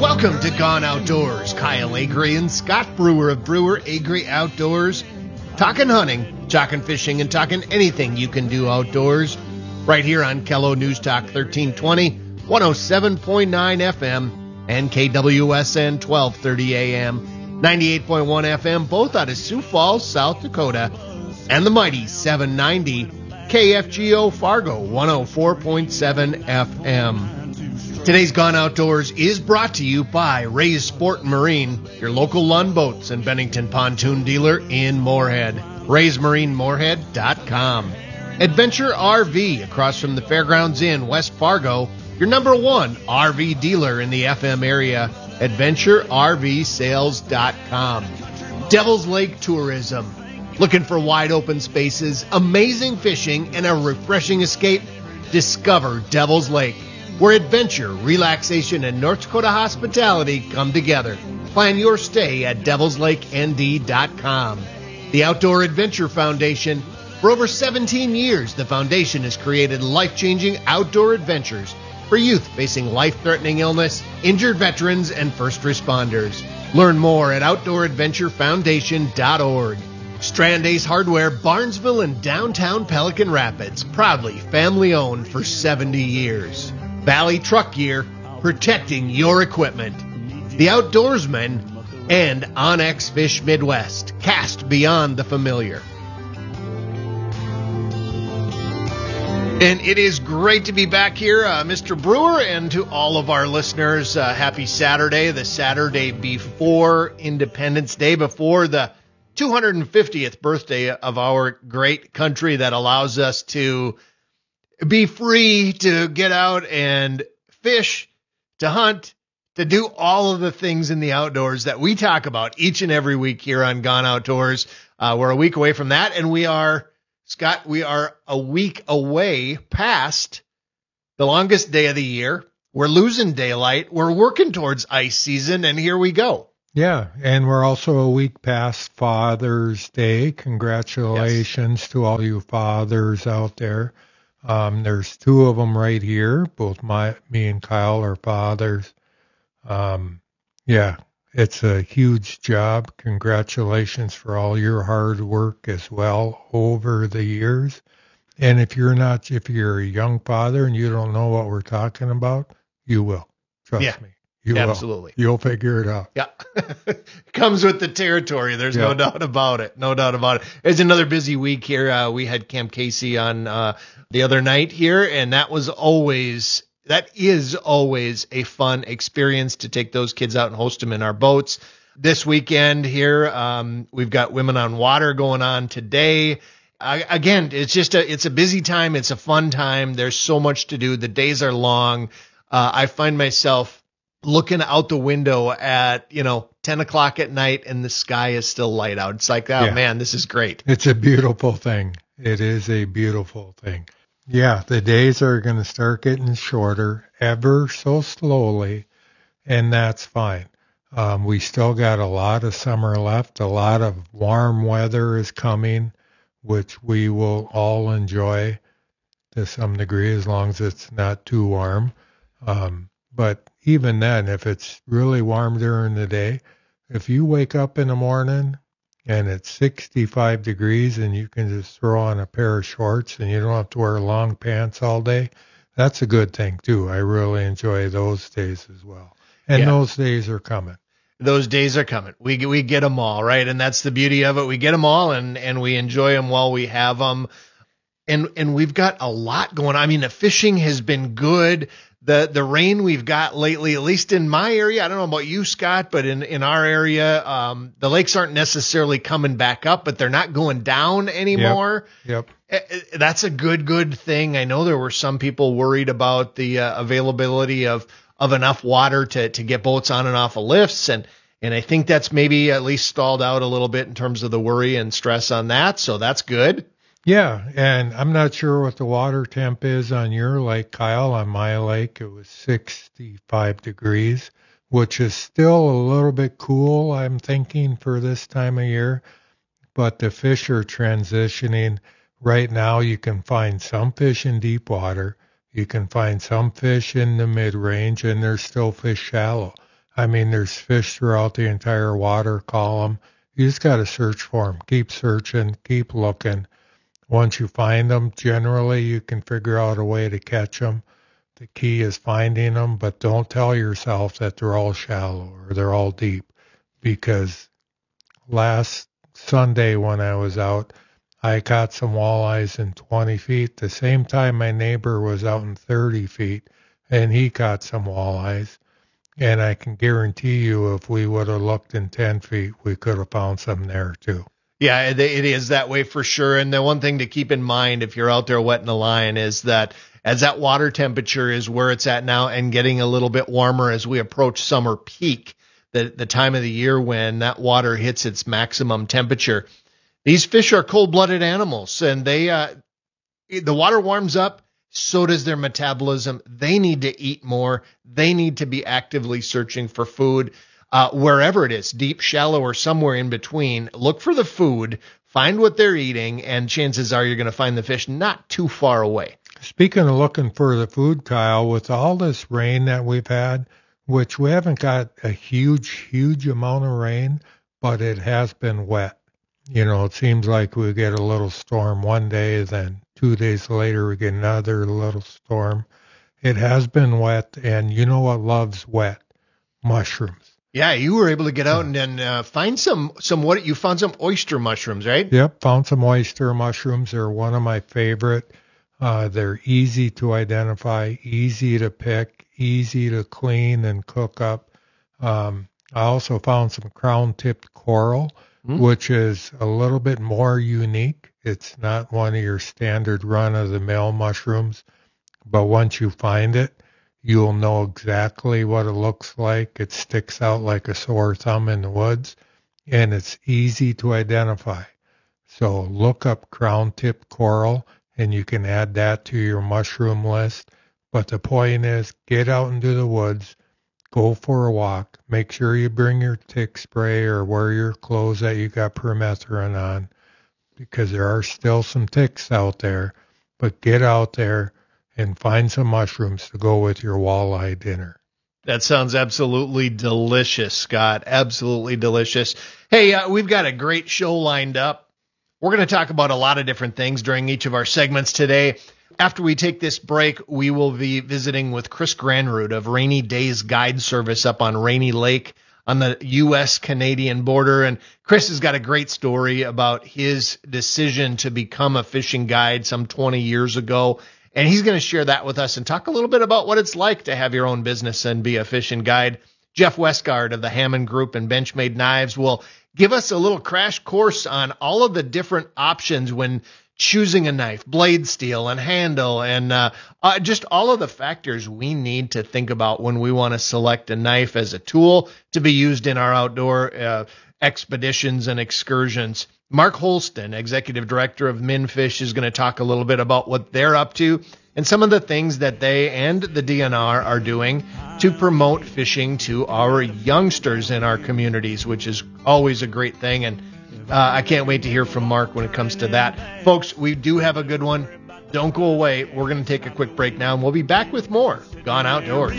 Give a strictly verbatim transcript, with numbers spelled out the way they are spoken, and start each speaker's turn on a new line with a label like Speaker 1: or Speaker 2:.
Speaker 1: Welcome to Gone Outdoors. Kyle Agri and Scott Brewer of Brewer Agri Outdoors. Talking hunting, talking fishing, and talking anything you can do outdoors. Right here on Kello News Talk thirteen twenty, one oh seven point nine F M, and K W S N twelve thirty A M, ninety-eight point one F M, both out of Sioux Falls, South Dakota, and the mighty seven ninety K F G O Fargo, one oh four point seven F M. Today's Gone Outdoors is brought to you by Ray's Sport and Marine, your local Lund Boats and Bennington pontoon dealer in Moorhead. rays marine moorhead dot com. Adventure R V across from the Fairgrounds Inn, West Fargo, your number one R V dealer in the F M area. adventure R V sales dot com. Devil's Lake Tourism. Looking for wide open spaces, amazing fishing, and a refreshing escape? Discover Devil's Lake, where adventure, relaxation, and North Dakota hospitality come together. Plan your stay at devils lake N D dot com. The Outdoor Adventure Foundation. For over seventeen years, the foundation has created life-changing outdoor adventures for youth facing life-threatening illness, injured veterans, and first responders. Learn more at outdoor adventure foundation dot org. Strand Ace Hardware, Barnesville and downtown Pelican Rapids, proudly family-owned for seventy years. Valley Truck Gear, protecting your equipment. The Outdoorsman, and Onyx Fish Midwest, cast beyond the familiar. And it is great to be back here, uh, Mister Brewer, and to all of our listeners, uh, happy Saturday, the Saturday before Independence Day, before the two hundred fiftieth birthday of our great country that allows us to be free to get out and fish, to hunt, to do all of the things in the outdoors that we talk about each and every week here on Gone Outdoors. Uh, we're a week away from that, and we are, Scott, we are a week away past the longest day of the year. We're losing daylight. We're working towards ice season, and here we go.
Speaker 2: Yeah, and we're also a week past Father's Day. Congratulations yes. to all you fathers out there. Um, there's two of them right here. Both my, me and Kyle are fathers. Um, yeah, it's a huge job. Congratulations for all your hard work as well over the years. And if you're not, if you're a young father and you don't know what we're talking about, you will. Trust
Speaker 1: yeah,
Speaker 2: me. You
Speaker 1: absolutely.
Speaker 2: will. You'll figure it out.
Speaker 1: Yeah. Comes with the territory. There's yeah. no doubt about it. No doubt about it. It's another busy week here. Uh, we had Camp Casey on, uh, the other night here, and that was always, that is always a fun experience to take those kids out and host them in our boats. This weekend here, um, we've got Women on Water going on today. Uh, again, it's just a, it's a busy time. It's a fun time. There's so much to do. The days are long. Uh, I find myself looking out the window at, you know, ten o'clock at night and the sky is still light out. It's like, oh yeah. man, this is great.
Speaker 2: It's a beautiful thing. It is a beautiful thing. Yeah, the days are going to start getting shorter ever so slowly, and that's fine. Um, we still got a lot of summer left. A lot of warm weather is coming, which we will all enjoy to some degree as long as it's not too warm. Um, but even then, if it's really warm during the day, if you wake up in the morning and it's sixty-five degrees and you can just throw on a pair of shorts and you don't have to wear long pants all day, that's a good thing too. I really enjoy those days as well. And yeah. those days are coming.
Speaker 1: Those days are coming. We we get them all, right? And that's the beauty of it. We get them all and, and we enjoy them while we have them. And and we've got a lot going on. I mean, the fishing has been good. The the rain we've got lately, at least in my area, I don't know about you, Scott, but in, in our area, um, the lakes aren't necessarily coming back up, but they're not going down anymore.
Speaker 2: Yep.
Speaker 1: yep. That's a good, good thing. I know there were some people worried about the uh, availability of, of enough water to, to get boats on and off of lifts. And, and I think that's maybe at least stalled out a little bit in terms of the worry and stress on that. So that's good.
Speaker 2: Yeah, and I'm not sure what the water temp is on your lake, Kyle. On my lake, it was sixty-five degrees, which is still a little bit cool, I'm thinking, for this time of year. But the fish are transitioning. Right now, you can find some fish in deep water. You can find some fish in the mid-range, and there's still fish shallow. I mean, there's fish throughout the entire water column. You just got to search for them. Keep searching, keep looking. Once you find them, generally you can figure out a way to catch them. The key is finding them, but don't tell yourself that they're all shallow or they're all deep, because last Sunday when I was out, I caught some walleyes in twenty feet. The same time my neighbor was out in thirty feet, and he caught some walleyes. And I can guarantee you if we would have looked in ten feet, we could have found some there too.
Speaker 1: Yeah, it, it is that way for sure. And the one thing to keep in mind if you're out there wetting a line is that as that water temperature is where it's at now and getting a little bit warmer as we approach summer peak, the, the time of the year when that water hits its maximum temperature, these fish are cold-blooded animals, and they uh, the water warms up, so does their metabolism. They need to eat more. They need to be actively searching for food. Uh, wherever it is, deep, shallow, or somewhere in between, look for the food, find what they're eating, and chances are you're going to find the fish not too far away.
Speaker 2: Speaking of looking for the food, Kyle, with all this rain that we've had, which we haven't got a huge, huge amount of rain, but it has been wet. You know, it seems like we get a little storm one day, then two days later we get another little storm. It has been wet, and you know what loves wet? Mushrooms.
Speaker 1: Yeah, you were able to get out and then uh, find some, some what you found some oyster mushrooms, right?
Speaker 2: Yep, found some oyster mushrooms. They're one of my favorite. Uh, they're easy to identify, easy to pick, easy to clean and cook up. Um, I also found some crown-tipped coral, mm. which is a little bit more unique. It's not one of your standard run-of-the-mill mushrooms, but once you find it, you'll know exactly what it looks like. It sticks out like a sore thumb in the woods, and it's easy to identify. So look up crown-tipped coral, and you can add that to your mushroom list. But the point is, get out into the woods, go for a walk, make sure you bring your tick spray or wear your clothes that you got permethrin on, because there are still some ticks out there. But get out there and find some mushrooms to go with your walleye dinner.
Speaker 1: That sounds absolutely delicious, Scott. Absolutely delicious. Hey, uh, we've got a great show lined up. We're going to talk about a lot of different things during each of our segments today. After we take this break, we will be visiting with Chris Granrud of Rainy Days Guide Service up on Rainy Lake on the U S Canadian border. And Chris has got a great story about his decision to become a fishing guide some twenty years ago. And he's going to share that with us and talk a little bit about what it's like to have your own business and be a fishing guide. Jeff Westgard of the Hammond Group and Benchmade Knives will give us a little crash course on all of the different options when choosing a knife, blade steel and handle, and uh, uh, just all of the factors we need to think about when we want to select a knife as a tool to be used in our outdoor uh, expeditions and excursions. Mark Holston, Executive Director of Minfish, is going to talk a little bit about what they're up to and some of the things that they and the D N R are doing to promote fishing to our youngsters in our communities, which is always a great thing. And uh, I can't wait to hear from Mark when it comes to that. Folks, we do have a good one. Don't go away. We're going to take a quick break now, and we'll be back with more Gone Outdoors.